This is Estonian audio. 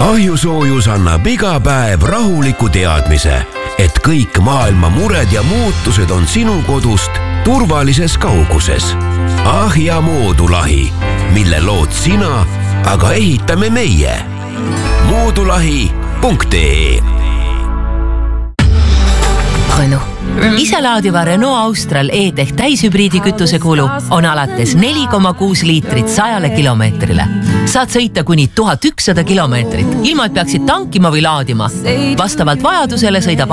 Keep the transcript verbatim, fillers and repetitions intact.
Ahjusoojus annab iga päev rahuliku teadmise, et kõik maailma mured ja muutused on sinu kodust turvalises kauguses. Ahja moodulahi, mille lood sina, aga ehitame meie. moodulahi punkt ee Renault. Iselaadiva Renault Austral E-Tech täishübriidi kütuse kulu on alates neli koma kuus liitrit sajale kilomeetrile. Saad sõita kuni tuhat ükssada kilomeetrit, ilma et peaksid tankima või laadima. Vastavalt vajadusele sõidab